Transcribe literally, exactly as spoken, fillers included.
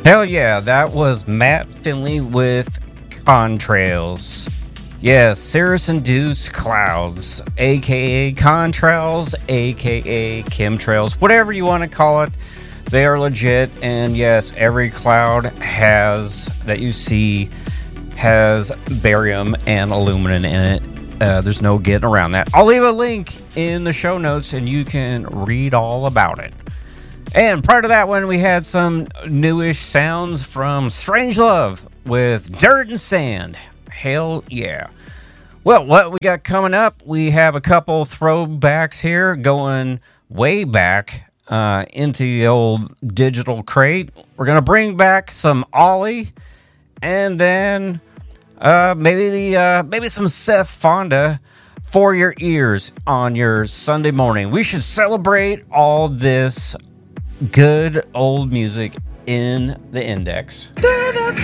Hell yeah, that was Matt Finley with Contrails. Yes, Cirrus Induced Clouds, aka Contrails, aka Chemtrails, whatever you want to call it. They are legit, and yes, every cloud has that you see has barium and aluminum in it. Uh, there's no getting around that. I'll leave a link in the show notes, and you can read all about it. And prior to that one, we had some newish sounds from Strangelove with Dirt and Sand. Hell yeah. Well, what we got coming up, we have a couple throwbacks here going way back uh, into the old digital crate. We're going to bring back some Ollie, and then uh, maybe the uh, maybe some Seth Fonda for your ears on your Sunday morning. We should celebrate all this good old music in the index.